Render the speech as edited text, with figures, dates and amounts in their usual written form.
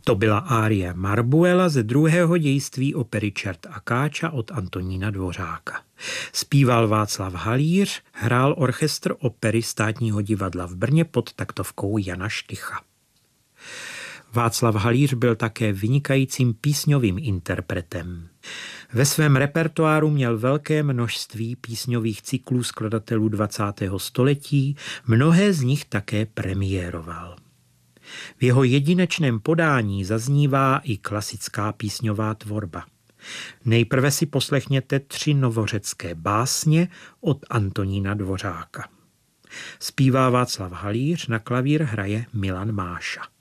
To byla árie Marbuela ze druhého dějství opery Čert a káča od Antonína Dvořáka. Zpíval Václav Halíř, hrál orchestr opery Státního divadla v Brně pod taktovkou Jana Štycha. Václav Halíř byl také vynikajícím písňovým interpretem. Ve svém repertoáru měl velké množství písňových cyklů skladatelů 20. století, mnohé z nich také premiéroval. V jeho jedinečném podání zaznívá i klasická písňová tvorba. Nejprve si poslechněte 3 novořecké básně od Antonína Dvořáka. Zpívá Václav Halíř, na klavír hraje Milan Máša.